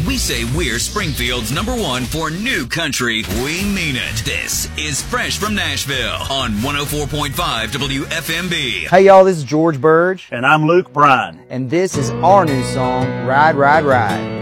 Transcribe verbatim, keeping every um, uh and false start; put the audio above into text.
we say we're Springfield's number one for new country, we mean it. This is Fresh from Nashville on one oh four point five W F M B. Hey y'all, this is George Burge. And I'm Luke Bryan. And this is our new song, Ride, Ride, Ride.